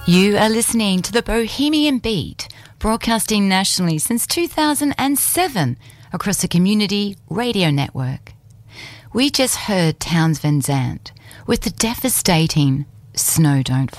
You are listening to the Bohemian Beat, broadcasting nationally since 2007 across the Community Radio Network. We just heard Townes Van Zandt with the devastating Snow Don't